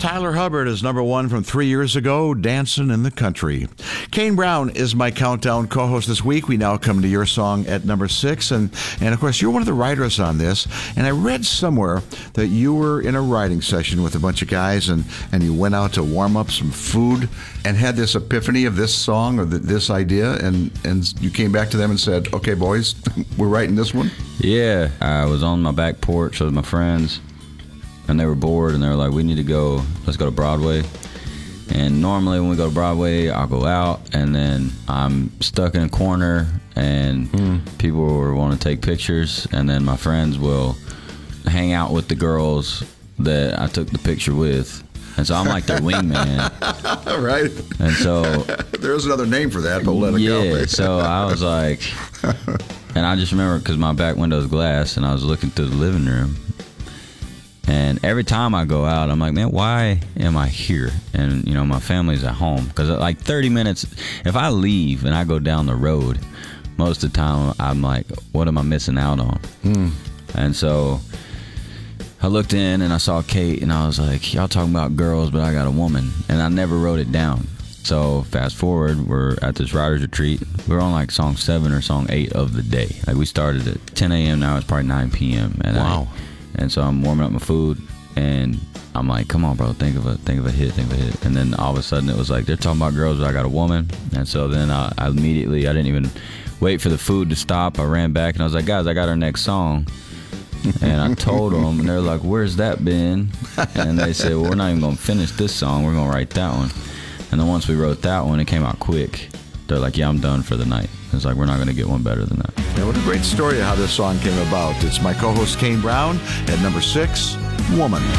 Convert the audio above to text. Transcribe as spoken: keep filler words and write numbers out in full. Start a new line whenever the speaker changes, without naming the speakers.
Tyler Hubbard is number one from three years ago, Dancing in the Country. Kane Brown is my countdown co-host this week. We now come to your song at number six. And, and of course, you're one of the writers on this. And I read somewhere that you were in a writing session with a bunch of guys and, and you went out to warm up some food and had this epiphany of this song or the, this idea. And, and you came back to them and said, okay, boys, we're writing this one.
Yeah, I was on my back porch with my friends. And they were bored, and they were like, we need to go, let's go to Broadway. And normally when we go to Broadway, I'll go out, and then I'm stuck in a corner, and mm. people will want to take pictures, and then my friends will hang out with the girls that I took the picture with. And so I'm like their wingman.
Right.
And so...
There's another name for that, but let it
yeah,
go.
Yeah, so I was like... And I just remember, because my back window is glass, and I was looking through the living room. And every time I go out, I'm like, man, why am I here? And, you know, my family's at home. Because like thirty minutes, if I leave and I go down the road, most of the time I'm like, what am I missing out on? Mm. And so I looked in and I saw Kate and I was like, y'all talking about girls, but I got a woman. And I never wrote it down. So fast forward, we're at this writer's retreat. We're on like song seven or song eight of the day. Like we started at ten a.m. Now it's probably nine p.m. And
wow.
I, And so I'm warming up my food, and I'm like, come on, bro, think of a think of a hit, think of a hit. And then all of a sudden it was like, they're talking about girls, but I got a woman. And so then I, I immediately, I didn't even wait for the food to stop. I ran back, and I was like, guys, I got our next song. And I told them, and they're like, where's that been? And they said, well, we're not even going to finish this song. We're going to write that one. And then once we wrote that one, it came out quick. They're like, yeah, I'm done for the night. It's like, we're not going to get one better than that.
Yeah, what a great story of how this song came about. It's my co-host Kane Brown at number six, Woman.